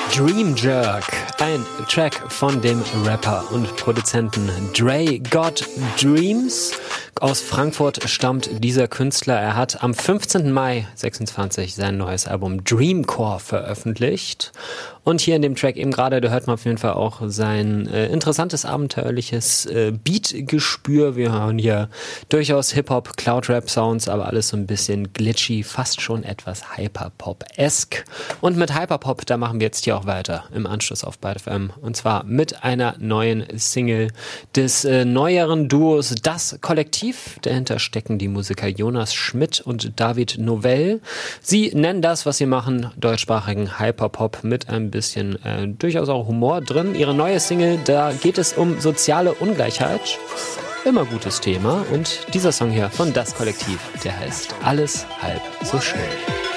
Dream Jerk, ein Track von dem Rapper und Produzenten Dre Got Dreams. Aus Frankfurt stammt dieser Künstler. Er hat am 15. Mai 26 sein neues Album Dreamcore veröffentlicht. Und hier in dem Track eben gerade, da hört man auf jeden Fall auch sein interessantes, abenteuerliches Beatgespür. Wir hören hier durchaus Hip-Hop, Cloud-Rap-Sounds, aber alles so ein bisschen glitchy, fast schon etwas Hyperpop-esk. Und mit Hyperpop, da machen wir jetzt hier auch weiter im Anschluss auf Byte FM. Und zwar mit einer neuen Single des neueren Duos Das Kollektiv. Dahinter stecken die Musiker Jonas Schmidt und David Novell. Sie nennen das, was sie machen, deutschsprachigen Hyperpop mit ein bisschen durchaus auch Humor drin. Ihre neue Single, da geht es um soziale Ungleichheit. Immer gutes Thema. Und dieser Song hier von Das Kollektiv, der heißt Alles halb so schnell.